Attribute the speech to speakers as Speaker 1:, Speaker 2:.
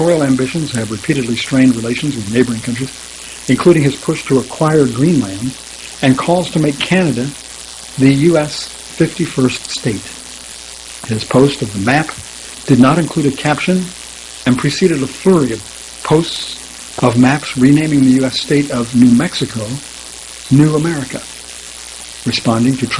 Speaker 1: Royal ambitions have repeatedly strained relations with neighboring countries, including his push to acquire Greenland and calls to make Canada the U.S. 51st state. His post of the map did not include a caption and preceded a flurry of posts of maps renaming the U.S. state of New Mexico New America, responding to